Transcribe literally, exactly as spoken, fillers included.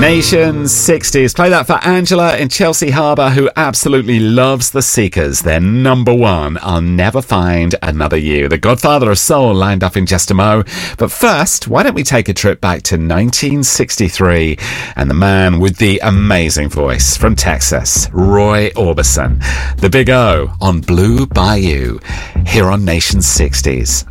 Nation sixties. Play that for Angela in Chelsea Harbour, who absolutely loves the Seekers. They're number one. I'll never find another you. The Godfather of Soul lined up in just a mo. But first, why don't we take a trip back to nineteen sixty-three and the man with the amazing voice from Texas, Roy Orbison. The Big O on Blue Bayou, here on Nation sixties.